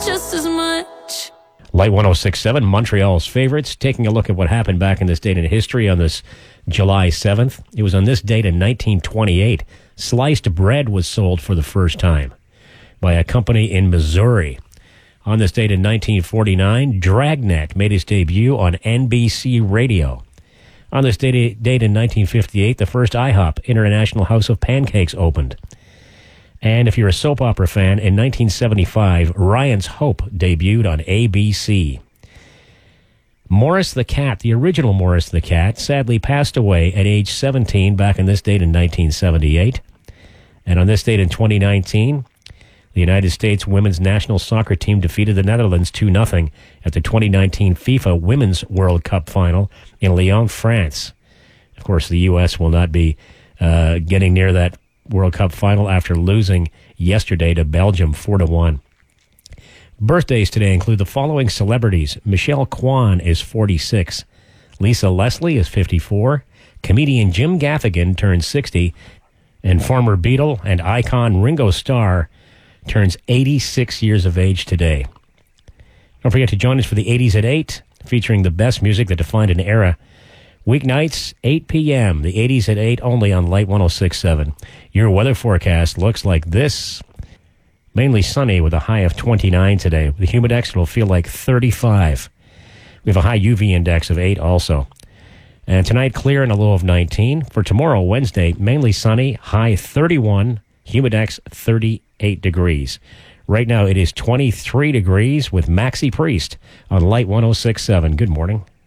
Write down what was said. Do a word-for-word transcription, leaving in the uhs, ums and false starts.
just as much. Light one oh six point seven, Montreal's favorites, taking a look at what happened back in this date in history on this July seventh. It was on this date in nineteen twenty-eight. Sliced bread was sold for the first time by a company in Missouri. On this date in nineteen forty-nine, Dragnet made its debut on N B C Radio. On this date, date in nineteen fifty-eight, the first IHOP, International House of Pancakes, opened. And if you're a soap opera fan, in nineteen seventy-five, Ryan's Hope debuted on A B C. Morris the Cat, the original Morris the Cat, sadly passed away at age seventeen back on this date in nineteen seventy-eight. And on this date in twenty nineteen, the United States women's national soccer team defeated the Netherlands two nothing at the twenty nineteen FIFA Women's World Cup final in Lyon, France. Of course, the U S will not be uh, getting near that World Cup final after losing yesterday to Belgium four to one. Birthdays today include the following celebrities. Michelle Kwan is forty-six. Lisa Leslie is fifty-four. Comedian Jim Gaffigan turns sixty. And former Beatle and icon Ringo Starr turns eighty-six years of age today. Don't forget to join us for the eighties at eight, featuring the best music that defined an era. Weeknights, eight p.m., the eighties at eight, only on Light one oh six point seven. Your weather forecast looks like this. Mainly sunny with a high of twenty-nine today. The humidex will feel like thirty-five. We have a high U V index of eight also. And tonight, clear and a low of nineteen. For tomorrow, Wednesday, mainly sunny, high thirty-one, humidex thirty-eight degrees. Right now, it is twenty-three degrees with Maxie Priest on Light one oh six point seven. Good morning.